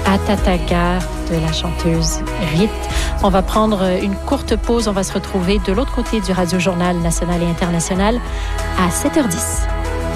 Atataga de la chanteuse Rite. On va prendre une courte pause. On va se retrouver de l'autre côté du Radio Journal national et international à 7h10.